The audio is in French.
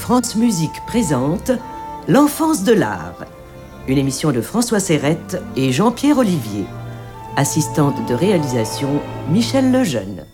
France Musique présente L'enfance de l'art, une émission de François Serrette et Jean-Pierre Olivier. Assistante de réalisation, Michel Lejeune.